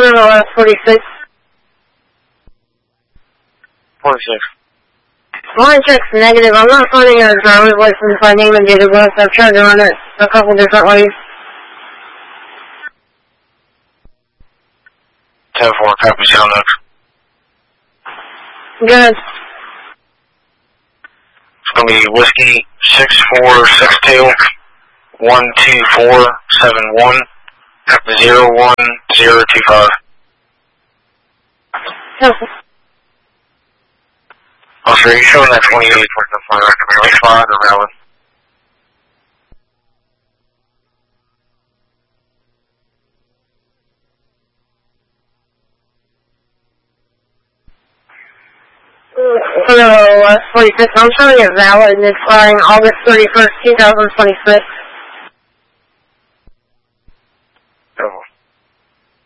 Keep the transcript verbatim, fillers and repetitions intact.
Honda West forty-six. forty-six. Line check's negative. I'm not finding a driver's license by name and date of birth. I've tried to run it a couple different ways. ten four, copy, sound up. Good. It's going to be Whiskey six four six two one two four seven one zero one zero two five. Cancel. Oh, sir, you showing that twenty-eight for the flight recommended slide or valid? Honda West forty-six. I'm showing it valid and it's flying August thirty-first, two thousand twenty-six.